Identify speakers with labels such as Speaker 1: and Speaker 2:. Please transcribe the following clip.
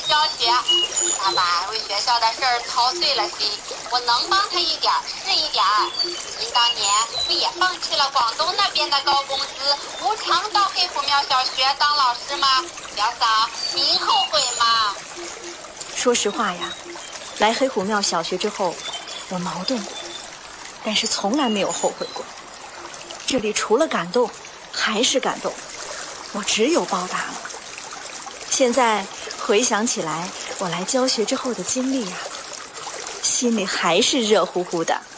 Speaker 1: 教学。他爸为学校的事儿操碎了心，我能帮他一点是一点。您当年不也放弃了广东那边的高工资，无偿到黑虎庙小学当老师吗？表嫂，您后悔吗？
Speaker 2: 说实话呀，来黑虎庙小学之后，我矛盾过，但是从来没有后悔过。这里除了感动，还是感动，我只有报答了。现在回想起来，我来教学之后的经历呀，心里还是热乎乎的。